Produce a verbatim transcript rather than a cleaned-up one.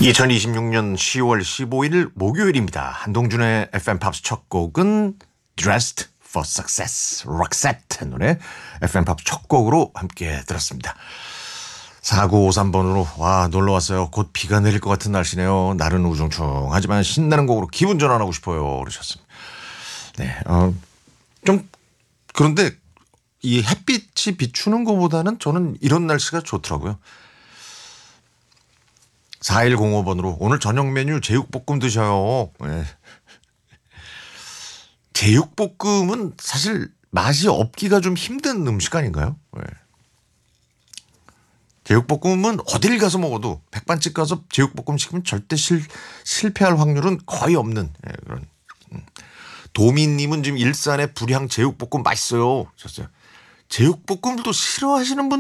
이천이십육 년 시월 십오일 목요일입니다. 한동준의 에프엠 팝스 첫 곡은 Dressed for Success, 록셋의 노래 에프엠 팝스 첫 곡으로 함께 들었습니다. 사구오삼 번으로 와 놀러왔어요. 곧 비가 내릴 것 같은 날씨네요. 날은 우중충하지만 신나는 곡으로 기분 전환하고 싶어요. 그러셨습니다. 네, 어, 좀 그런데 이 햇빛이 비추는 것보다는 저는 이런 날씨가 좋더라고요. 사일공오 번으로 오늘 저녁 메뉴 제육볶음 드셔요. 네. 제육볶음은 사실 맛이 없기가 좀 힘든 음식 아닌가요? 네. 제육볶음은 어딜 가서 먹어도 백반집 가서 제육볶음 시키면 절대 실, 실패할 확률은 거의 없는 네, 그런. 도미님은 지금 일산의 불향 제육볶음 맛있어요. 제육볶음도 싫어하시는 분